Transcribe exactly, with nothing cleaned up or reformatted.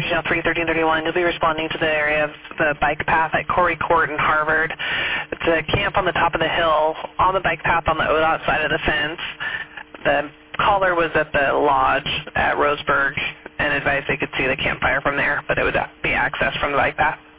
Channel three, thirteen thirty-one. You'll be responding to the area of the bike path at Corey Court in Harvard. It's a camp on the top of the hill, on the bike path on the O D O T side of the fence. The caller was at the lodge at Roseburg and advised they could see the campfire from there, but it would be accessed from the bike path.